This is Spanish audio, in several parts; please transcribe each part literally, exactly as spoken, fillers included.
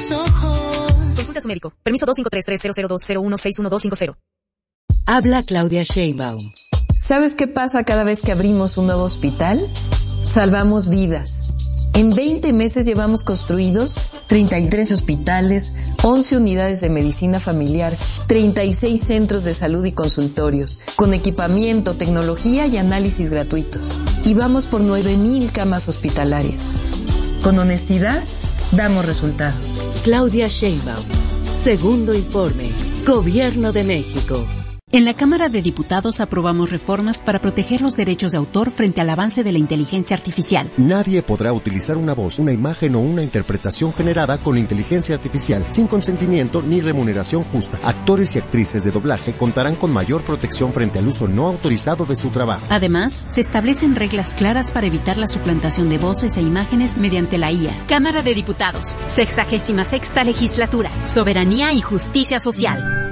tus ojos. Consulta a su médico. Permiso dos cinco tres tres cero cero dos cero uno seis uno dos cinco cero. Habla Claudia Sheinbaum. ¿Sabes qué pasa cada vez que abrimos un nuevo hospital? Salvamos vidas. En veinte meses llevamos construidos treinta y tres hospitales, once unidades de medicina familiar, treinta y seis centros de salud y consultorios, con equipamiento, tecnología y análisis gratuitos. Y vamos por nueve mil camas hospitalarias. Con honestidad, damos resultados. Claudia Sheinbaum. Segundo informe. Gobierno de México. En la Cámara de Diputados aprobamos reformas para proteger los derechos de autor frente al avance de la inteligencia artificial. Nadie podrá utilizar una voz, una imagen o una interpretación generada con inteligencia artificial sin consentimiento ni remuneración justa. Actores y actrices de doblaje contarán con mayor protección frente al uso no autorizado de su trabajo. Además, se establecen reglas claras para evitar la suplantación de voces e imágenes mediante la I A. Cámara de Diputados, sexagésima sexta legislatura, soberanía y justicia social.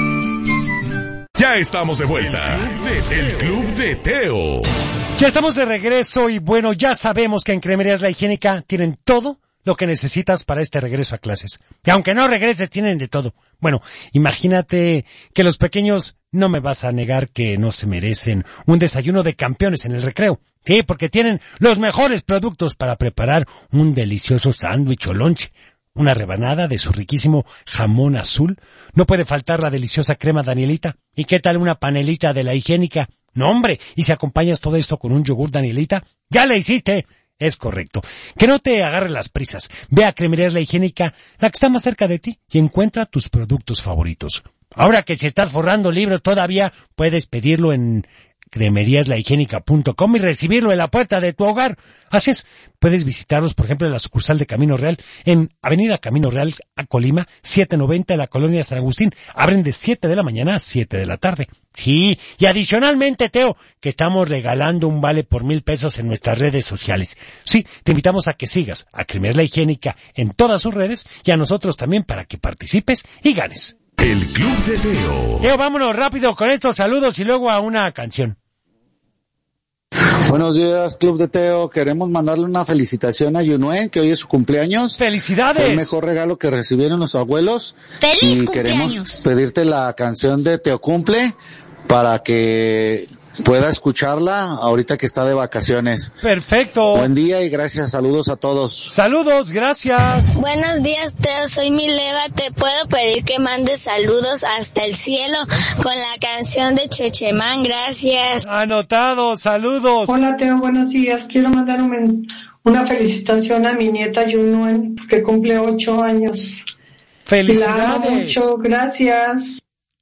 Ya estamos de vuelta. El Club de Teo. Ya estamos de regreso y bueno, ya sabemos que en Cremerías La Higiénica tienen todo lo que necesitas para este regreso a clases. Y aunque no regreses, tienen de todo. Bueno, imagínate que los pequeños, no me vas a negar que no se merecen un desayuno de campeones en el recreo. Sí, porque tienen los mejores productos para preparar un delicioso sándwich o lonche. Una rebanada de su riquísimo jamón azul. No puede faltar la deliciosa crema Danielita. ¿Y qué tal una panelita de La Higiénica? No, hombre, y si acompañas todo esto con un yogur Danielita, ¡ya le hiciste! Es correcto. Que no te agarre las prisas. Ve a Cremerías La Higiénica, la que está más cerca de ti, y encuentra tus productos favoritos. Ahora que si estás forrando libros todavía, puedes pedirlo en cremerías la higiénica punto com y recibirlo en la puerta de tu hogar. Así es, puedes visitarlos, por ejemplo, en la sucursal de Camino Real, en Avenida Camino Real a Colima, setecientos noventa de la Colonia San Agustín. Abren de siete de la mañana a siete de la tarde. Sí, y adicionalmente, Teo, que estamos regalando un vale por mil pesos en nuestras redes sociales. Sí, te invitamos a que sigas a Cremerías La Higiénica en todas sus redes y a nosotros también para que participes y ganes. El Club de Teo. Teo, vámonos rápido con estos saludos y luego a una canción. Buenos días, Club de Teo. Queremos mandarle una felicitación a Yunuen, que hoy es su cumpleaños. ¡Felicidades! Fue el mejor regalo que recibieron los abuelos. ¡Feliz y cumpleaños! Queremos pedirte la canción de Teo Cumple para que pueda escucharla ahorita que está de vacaciones. Perfecto. Buen día y gracias. Saludos a todos. Saludos, gracias. Buenos días, Teo. Soy Mileva. Te puedo pedir que mandes saludos hasta el cielo con la canción de Chechemán. Gracias. Anotado. Saludos. Hola, Teo. Buenos días. Quiero mandar un, una felicitación a mi nieta Yunuen, que cumple ocho años. Felicidades. La amo mucho. Gracias.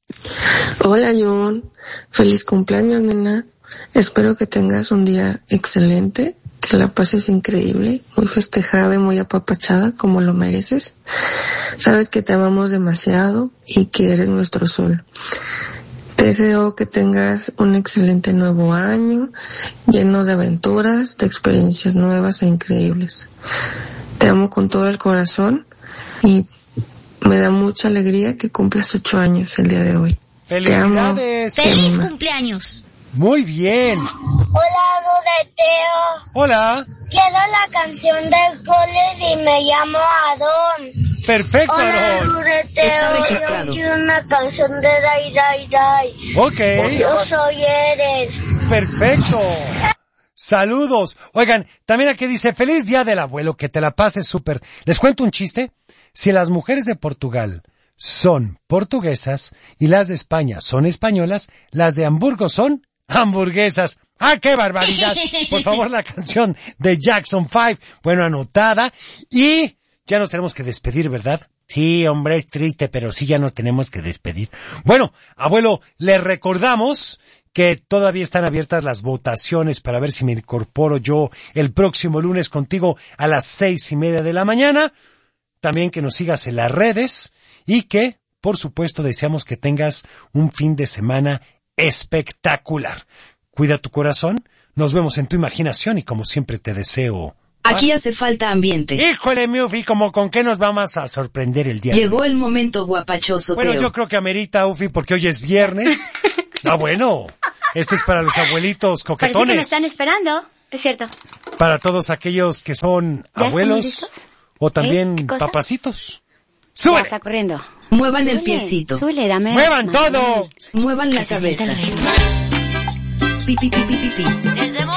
Hola, Yun. Feliz cumpleaños, nena. Espero que tengas un día excelente, que la pases increíble, muy festejada y muy apapachada como lo mereces. Sabes que te amamos demasiado y que eres nuestro sol. Te deseo que tengas un excelente nuevo año, lleno de aventuras, de experiencias nuevas e increíbles. Te amo con todo el corazón y me da mucha alegría que cumplas ocho años el día de hoy. ¡Felicidades! ¡Feliz cumpleaños! Muy bien. Hola, de Teo. Hola. Quiero la canción del cole y me llamo Aarón. Perfecto, Aarón. Hola, de Teo. Está registrado. Yo quiero una canción de Dai Dai Dai. Ok. Yo soy Eren. Perfecto. Saludos. Oigan, también aquí dice, feliz día del abuelo, que te la pases súper. ¿Les cuento un chiste? Si las mujeres de Portugal son portuguesas y las de España son españolas, las de Hamburgo son hamburguesas. ¡Ah, qué barbaridad! Por favor, la canción de Jackson five. Bueno, anotada. Y ya nos tenemos que despedir, ¿verdad? Sí, hombre, es triste, pero sí ya nos tenemos que despedir. Bueno, abuelo, le recordamos que todavía están abiertas las votaciones para ver si me incorporo yo el próximo lunes contigo a las seis y media de la mañana. También que nos sigas en las redes y que, por supuesto, deseamos que tengas un fin de semana espectacular. Cuida tu corazón, nos vemos en tu imaginación y como siempre te deseo... Aquí hace falta ambiente. Híjole, Ufi, como con qué nos vamos a sorprender el día. Llegó el momento guapachoso, Bueno, Teo. yo creo que amerita, Ufi, porque hoy es viernes. Ah, bueno, esto es para los abuelitos coquetones. Parece que me están esperando, es cierto. Para todos aquellos que son ¿Ya abuelos estamos listos? o también ¿Eh? ¿Qué cosa? papacitos. ¡Súbele! Ya está corriendo. Muevan el Súbele, piecito. Súbele, dame. ¡Muevan dame. todo! Muevan la Que se sienta cabeza. el ritmo. Pi, pi, pi, pi, pi, pi. ¡El demonio!